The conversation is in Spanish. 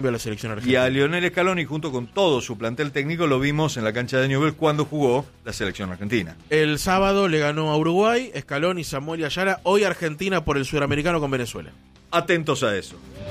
la selección argentina. Y a Lionel Scaloni, junto con todo su plantel técnico, lo vimos en la cancha de Newell's cuando jugó la selección argentina. El sábado le ganó a Uruguay, Scaloni, Samuel y Ayala. Hoy Argentina por el Sudamericano con Venezuela. Atentos a eso.